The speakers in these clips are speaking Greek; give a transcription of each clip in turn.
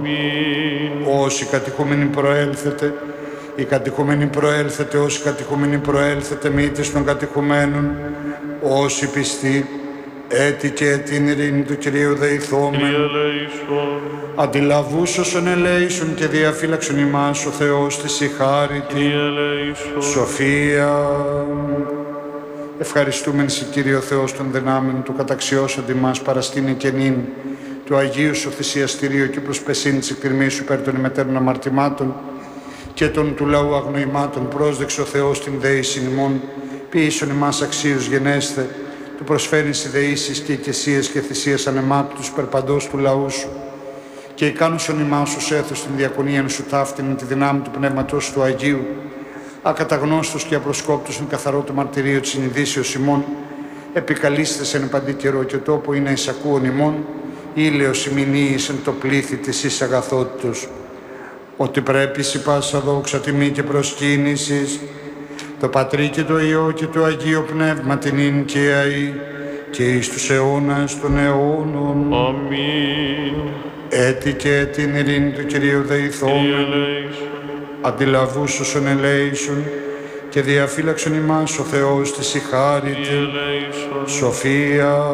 Αμήν. Όσοι κατοικούμενοι προέλθετε, οι κατοικούμενοι προέλθετε, όσοι κατοικούμενοι προέλθετε, μήτες των κατοικουμένων, όσοι πιστοί, έτη και την ειρήνη του Κυρίου δεηθόμεν. Κύριε ελέησον. Αντιλαβούς όσων ελέησον και διαφύλαξον ημάς ο Θεός της η χάρητη. Κύριε ελέησον. Σοφία. Ευχαριστούμεν σε Κύριο Θεός των δυνάμεων του καταξιώσαντι μας παραστήνει και νυν του Αγίου Σου θυσιαστηρίου και προσπεσίν της εκτιρμής Σου υπέρ των ημετέρων αμαρτημάτων και των του λαού αγνοημάτων πρόσδεξε ο Θεός την δέησιν ημών ποιήσον ημάς αξίους γενέσθε του προσφέρεις ιδεήσεις και οικεσίες και θυσίες ανεμάτου τους περπαντός του λαού Σου και ικάνουσον ημάς ως έθος την διακονίαν Σου ταύτην τη δυνάμει του Πνεύματος του Αγίου ακαταγνώστος και απροσκόπτος εν καθαρό το μαρτυρίο της συνειδήσεως ημών επικαλείστε εν παντή καιρό και τόπο είναι εισακούων ημών ήλαιος ημινίης εν το πλήθη της εις αγαθότητος ότι πρέπει σοι πάσα δόξα τιμή και προσκύνησης το Πατρί και το Υιό και το Αγίο Πνεύμα την ίν και αεί και εις τους αιώνας των αιώνων. Αμήν. Έτη και την ειρήνη του Κυρίου δεηθόμεν. Κύριε ελέησον. Αντιλαβούς όσων ελέησον και διαφύλαξον ημάς ο Θεός της η χάρητη. Κύριε ελέησον. Σοφία.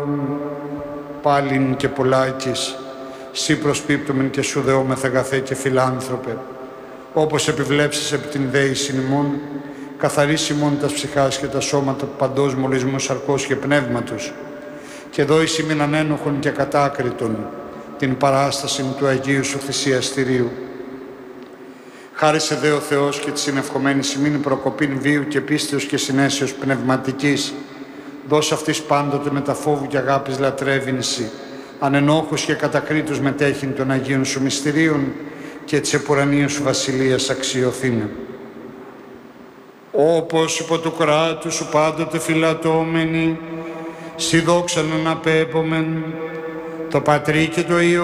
Πάλιν και πολλάκις, σύ προσπίπτομεν και σου δεόμεθα αγαθέ και φιλάνθρωπε, όπως επιβλέψεις επί την δέησιν ημών, καθαρίσ ημών τας ψυχάς και τα σώματα παντός μολυσμού σαρκός και πνεύματος, και δώεις ημίν ανένοχον και κατάκριτον την παράσταση του Αγίου Σου θυσιαστηρίου. Χάρισε δε ο Θεός και τη συνευχομένη ημίν προκοπήν βίου και πίστεως και συνέσεως πνευματικής, δώσ' αυτής πάντοτε με τα φόβου και αγάπης λατρεύεινση, ανενόχους και κατακρίτους μετέχειν των Αγίων Σου μυστηρίων και της επουρανίας Σου βασιλείας αξιοθήνε. Όπως υπό του κράτους Σου πάντοτε φυλατώμενοι, σοι δόξαν αναπέπομεν, το Πατρί και το Υιό